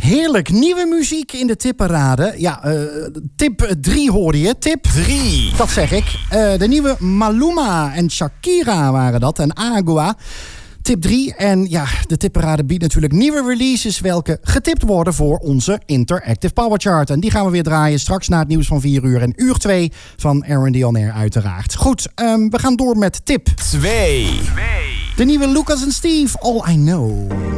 heerlijk. Nieuwe muziek in de tipparade. Ja, tip 3 hoorde je. Tip 3. Dat zeg ik. De nieuwe Maluma en Shakira waren dat. En Agua. Tip 3. En ja, de tipparade biedt natuurlijk nieuwe releases welke getipt worden voor onze Interactive Power Chart. En die gaan we weer draaien straks na het nieuws van 4 uur. En uur 2 van R&D On Air uiteraard. Goed, we gaan door met tip 2. De nieuwe Lucas en Steve, All I Know.